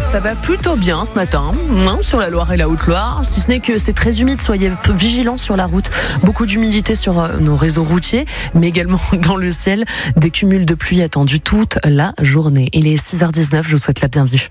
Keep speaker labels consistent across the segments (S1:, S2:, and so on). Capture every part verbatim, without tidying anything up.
S1: ça va plutôt bien ce matin, hein, sur la Loire et la Haute-Loire, si ce n'est que c'est très humide, soyez vigilants sur la route. Beaucoup d'humidité sur euh, nos réseaux routiers, mais également dans le ciel, des cumuls de pluie attendus toute la journée. Il est six heures dix-neuf, je vous souhaite la bienvenue.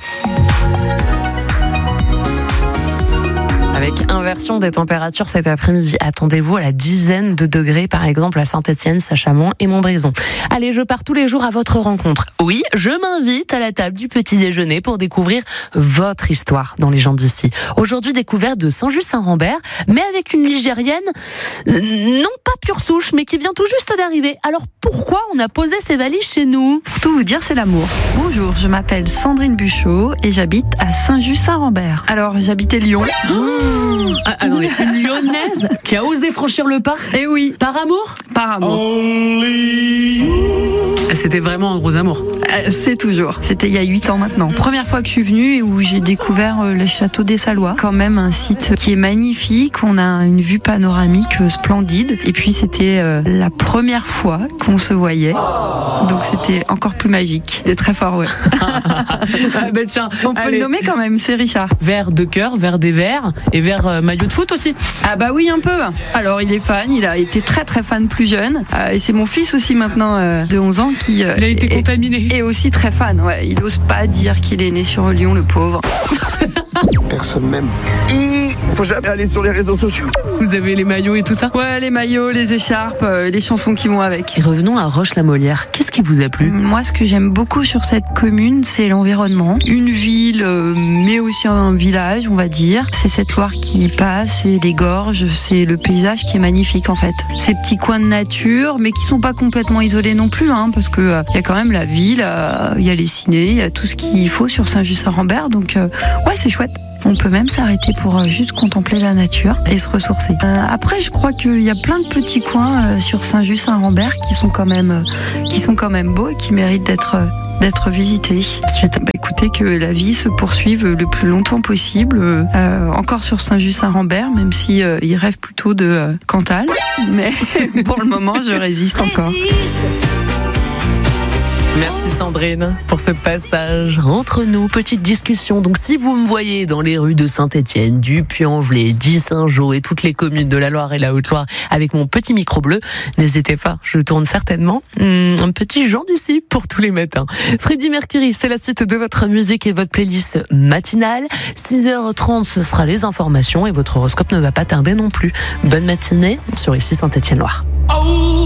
S1: Avec inversion des températures cet après-midi. Attendez-vous à la dizaine de degrés, par exemple, à Saint-Étienne, Saint-Chamond et Montbrison. Allez, je pars tous les jours à votre rencontre. Oui, je m'invite à la table du petit déjeuner pour découvrir votre histoire dans les gens d'ici. Aujourd'hui, découverte de Saint-Just-Saint-Rambert, mais avec une Ligérienne, euh, non pas pure souche, mais qui vient tout juste d'arriver. Alors pourquoi on a posé ses valises chez nous ?
S2: Pour tout vous dire, c'est l'amour. Bonjour, je m'appelle Sandrine Buchot et j'habite à Saint-Just-Saint-Rambert. Alors, j'habitais Lyon.
S1: Mmh. Ah, attendez, une Lyonnaise qui a osé franchir le pas ?
S2: Eh oui.
S1: Par amour ?
S2: Par amour.
S1: C'était vraiment un gros amour.
S2: Euh, c'est toujours. C'était il y a huit ans maintenant. Première fois que je suis venue et où j'ai découvert euh, le château des Salois. Quand même un site qui est magnifique. On a une vue panoramique euh, splendide. Et puis c'était euh, la première fois qu'on se voyait. Donc c'était encore plus magique. C'est très fort, ouais.
S1: ah, bah tiens,
S2: on peut
S1: allez.
S2: le nommer quand même, c'est Richard.
S1: Vert de cœur, vert des verts et vert euh, maillot de foot aussi.
S2: Ah bah oui, un peu. Alors il est fan, il a été très très fan plus jeune. Euh, et c'est mon fils aussi maintenant euh, de onze ans qui euh,
S1: il a été contaminé.
S2: Et aussi très fan, ouais. Il n'ose pas dire qu'il est né sur Lyon, le pauvre.
S3: Personne m'aime. Il faut jamais aller sur les réseaux sociaux.
S1: Vous avez les maillots et tout ça ?
S2: Ouais, les maillots, les écharpes, euh, les chansons qui vont avec.
S1: Et revenons à Roche-la-Molière. Qu'est-ce qui vous a plu ?
S2: Moi, ce que j'aime beaucoup sur cette commune, c'est l'environnement. Une ville, euh, mais aussi un village, on va dire. C'est cette Loire qui passe, et les gorges, c'est le paysage qui est magnifique en fait. Ces petits coins de nature, mais qui sont pas complètement isolés non plus, hein, parce que euh, y a quand même la ville, il euh, y a les cinés, il y a tout ce qu'il faut sur Saint-Just-Saint-Rambert. Donc, euh, ouais, c'est chouette. On peut même s'arrêter pour euh, juste contempler la nature et se ressourcer. Euh, après, je crois qu'il y a plein de petits coins euh, sur Saint-Just-Saint-Rambert qui sont quand même, euh, qui sont quand même beaux et qui méritent d'être, euh, d'être visités. Ensuite, bah, écoutez, que la vie se poursuive le plus longtemps possible. Euh, encore sur Saint-Just-Saint-Rambert, même si euh, il rêve plutôt de euh, Cantal, mais pour le moment, je résiste encore.
S1: Merci Sandrine pour ce passage entre nous, petite discussion. Donc si vous me voyez dans les rues de Saint-Étienne, du Puy-en-Velay, d'Issingeaux et toutes les communes de la Loire et la Haute-Loire avec mon petit micro bleu, n'hésitez pas, je tourne certainement hum, un petit Jean d'ici pour tous les matins. Freddie Mercury, c'est la suite de votre musique et votre playlist matinale. six heures trente, ce sera les informations et votre horoscope ne va pas tarder non plus. Bonne matinée sur Ici Saint-Étienne-Loire. Oh